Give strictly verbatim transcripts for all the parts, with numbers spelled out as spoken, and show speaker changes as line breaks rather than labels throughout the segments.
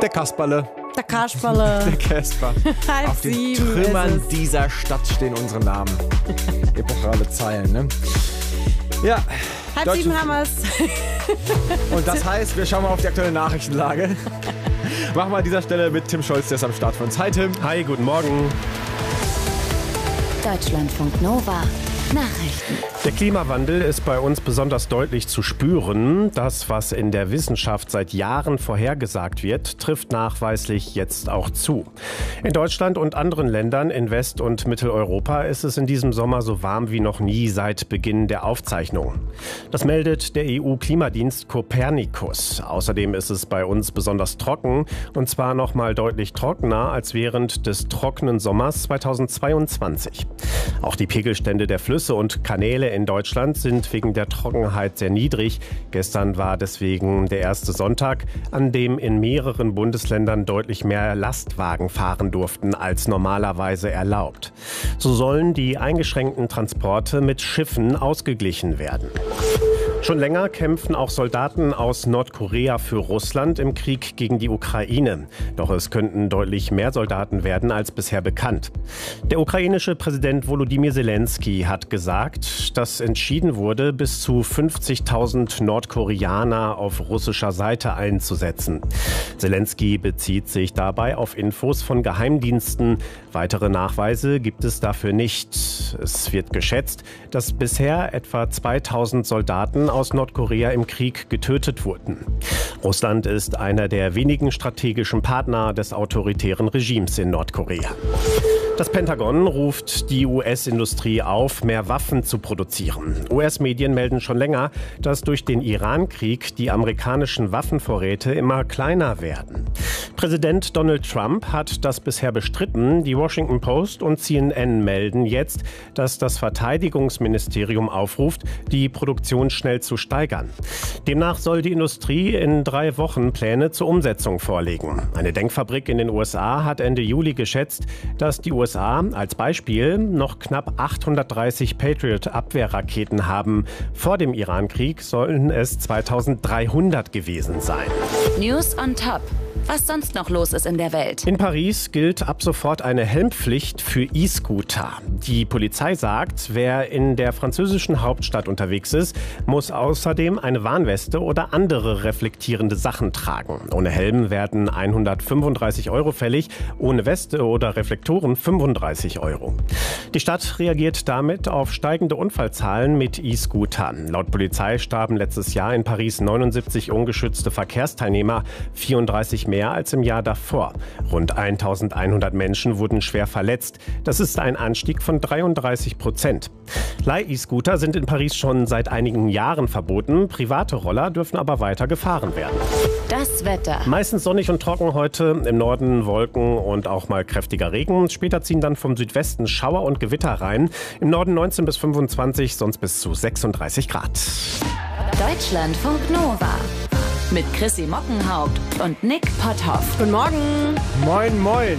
Der Kasperle.
Der Kasperle.
Der Casper.
Halb
Auf den
sieben
Trümmern
ist es.
dieser Stadt stehen unsere Namen. Epochale Zeilen, ne? Ja.
Halb
Deutsche-
sieben haben wir es.
Und das heißt, wir schauen mal auf die aktuelle Nachrichtenlage. Machen wir an dieser Stelle mit Tim Scholz, der ist am Start für uns. Hi Tim.
Hi, guten Morgen.
Deutschlandfunk Nova. Nachrichten.
Der Klimawandel ist bei uns besonders deutlich zu spüren. Das, was in der Wissenschaft seit Jahren vorhergesagt wird, trifft nachweislich jetzt auch zu. In Deutschland und anderen Ländern in West- und Mitteleuropa ist es in diesem Sommer so warm wie noch nie seit Beginn der Aufzeichnung. Das meldet der E U-Klimadienst Copernicus. Außerdem ist es bei uns besonders trocken, und zwar noch mal deutlich trockener als während des trockenen Sommers zweitausendzweiundzwanzig. Auch die Pegelstände der Flüsse und Kanäle in Deutschland sind wegen der Trockenheit sehr niedrig. Gestern war deswegen der erste Sonntag, an dem in mehreren Bundesländern deutlich mehr Lastwagen fahren durften als normalerweise erlaubt. So sollen die eingeschränkten Transporte mit Schiffen ausgeglichen werden. Schon länger kämpfen auch Soldaten aus Nordkorea für Russland im Krieg gegen die Ukraine. Doch es könnten deutlich mehr Soldaten werden als bisher bekannt. Der ukrainische Präsident Volodymyr Zelensky hat gesagt, dass entschieden wurde, bis zu fünfzigtausend Nordkoreaner auf russischer Seite einzusetzen. Zelensky bezieht sich dabei auf Infos von Geheimdiensten. Weitere Nachweise gibt es dafür nicht. Es wird geschätzt, dass bisher etwa zweitausend Soldaten aus Nordkorea im Krieg getötet wurden. Russland ist einer der wenigen strategischen Partner des autoritären Regimes in Nordkorea. Das Pentagon ruft die U S-Industrie auf, mehr Waffen zu produzieren. U S-Medien melden schon länger, dass durch den Iran-Krieg die amerikanischen Waffenvorräte immer kleiner werden. Präsident Donald Trump hat das bisher bestritten. Die Washington Post und C N N melden jetzt, dass das Verteidigungsministerium aufruft, die Produktion schnell zu steigern. Demnach soll die Industrie in drei Wochen Pläne zur Umsetzung vorlegen. Eine Denkfabrik in den U S A hat Ende Juli geschätzt, dass die U S A als Beispiel noch knapp achthundertdreißig Patriot-Abwehrraketen haben. Vor dem Iran-Krieg sollen es zweitausenddreihundert gewesen sein.
News on Top. Was sonst noch los ist in der Welt.
In Paris gilt ab sofort eine Helmpflicht für E-Scooter. Die Polizei sagt, wer in der französischen Hauptstadt unterwegs ist, muss außerdem eine Warnweste oder andere reflektierende Sachen tragen. Ohne Helm werden hundertfünfunddreißig Euro fällig, ohne Weste oder Reflektoren fünfunddreißig Euro. Die Stadt reagiert damit auf steigende Unfallzahlen mit E-Scootern. Laut Polizei starben letztes Jahr in Paris neunundsiebzig ungeschützte Verkehrsteilnehmer, vierunddreißig mehr als im Jahr davor. Rund eintausendeinhundert Menschen wurden schwer verletzt. Das ist ein Anstieg von dreiunddreißig Prozent. Leih-E-Scooter sind in Paris schon seit einigen Jahren verboten. Private Roller dürfen aber weiter gefahren werden.
Das Wetter.
Meistens sonnig und trocken heute. Im Norden Wolken und auch mal kräftiger Regen. Später ziehen dann vom Südwesten Schauer und Gewitter rein. Im Norden neunzehn bis fünfundzwanzig, sonst bis zu sechsunddreißig Grad.
Deutschlandfunk Nova. Mit Chrissy Mockenhaupt und Nick Potthoff.
Guten Morgen.
Moin, moin.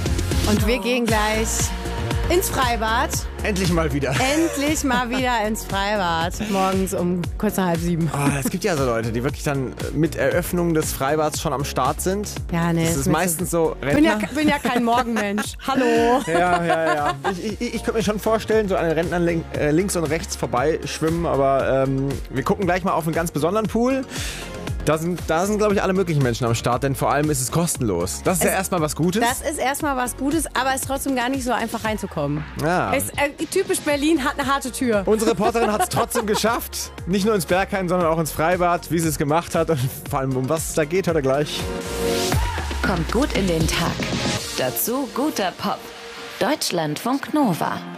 Und wir gehen gleich ins Freibad.
Endlich mal wieder.
Endlich mal wieder ins Freibad. Morgens um kurz nach halb sieben.
Ah, es gibt ja so Leute, die wirklich dann mit Eröffnung des Freibads schon am Start sind.
Ja, nee.
Das ist
mir
meistens so
Ich bin ja,
Rentner.
bin ja kein Morgenmensch. Hallo.
Ja, ja, ja. Ich, ich, ich könnte mir schon vorstellen, so an den Rentnern link, äh, links und rechts vorbei schwimmen, aber ähm, wir gucken gleich mal auf einen ganz besonderen Pool. Da sind, da sind glaube ich, alle möglichen Menschen am Start, denn vor allem ist es kostenlos. Das ist
Es-
ja erstmal was Gutes.
Das ist erstmal was Gutes, aber es ist trotzdem gar nicht so einfach reinzukommen.
Ja.
Es, äh, typisch Berlin hat eine harte Tür.
Unsere Reporterin hat es trotzdem geschafft. Nicht nur ins Berghain, sondern auch ins Freibad, wie sie es gemacht hat. Und vor allem, um was es da geht, hört er gleich.
Kommt gut in den Tag. Dazu guter Pop. Deutschlandfunk Nova.